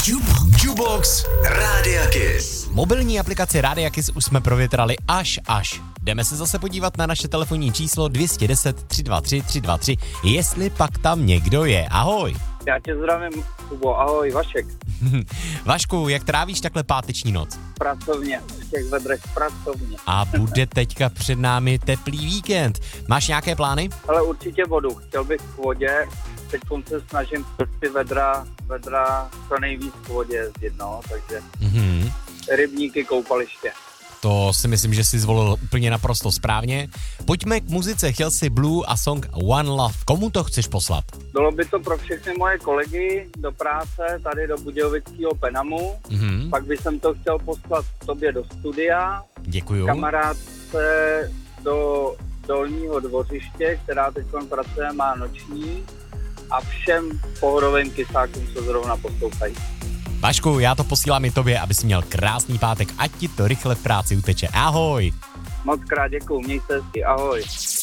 Jubox Rádia Kiss. Mobilní aplikaci Rádia Kiss už jsme provětrali až. Jdeme se zase podívat na naše telefonní číslo 210 323 323, jestli pak tam někdo je. Ahoj. Já tě zdravím, Kubo, ahoj, Vašek. Vašku, jak trávíš takhle páteční noc? Pracovně, v těch vedrech pracovně. A bude teďka před námi teplý víkend. Máš nějaké plány? Ale určitě vodu, chtěl bych k vodě, teď se snažím ty vedra co nejvíc k vodě jezdit, no, takže rybníky, koupaliště. To si myslím, že jsi zvolil úplně naprosto správně. Pojďme k muzice, chtěl si Blue a song One Love. Komu to chceš poslat? Bylo by to pro všechny moje kolegy do práce, tady do Budějovického Penamu. Pak bych jsem to chtěl poslat tobě do studia. Děkuju. Kamarádce do Dolního Dvořiště, která teď pracuje, má noční. A všem pohodovým kysákům, co zrovna poslouchají. Vašku, já to posílám i tobě, abys měl krásný pátek, ať ti to rychle v práci uteče. Ahoj! Moc krát děkuju, měj se hezky, ahoj.